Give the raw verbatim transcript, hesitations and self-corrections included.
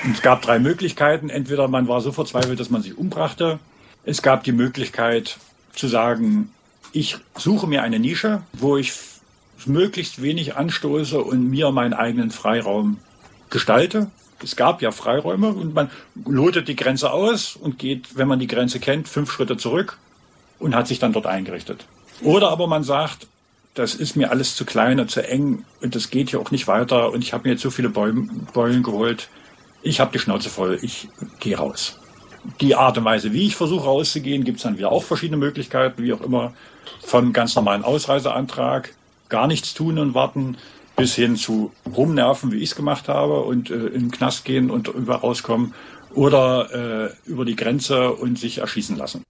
Und es gab drei Möglichkeiten. Entweder man war so verzweifelt, dass man sich umbrachte. Es gab die Möglichkeit zu sagen, ich suche mir eine Nische, wo ich möglichst wenig anstoße und mir meinen eigenen Freiraum gestalte. Es gab ja Freiräume und man lotet die Grenze aus und geht, wenn man die Grenze kennt, fünf Schritte zurück und hat sich dann dort eingerichtet. Oder aber man sagt, das ist mir alles zu klein und zu eng und das geht hier auch nicht weiter und ich habe mir jetzt so viele Bäume, Beulen geholt. Ich habe die Schnauze voll, ich gehe raus. Die Art und Weise, wie ich versuche rauszugehen, gibt es dann wieder auch verschiedene Möglichkeiten, wie auch immer, vom ganz normalen Ausreiseantrag, gar nichts tun und warten, bis hin zu rumnerven, wie ich es gemacht habe und äh, in den Knast gehen und über rauskommen oder äh, über die Grenze und sich erschießen lassen.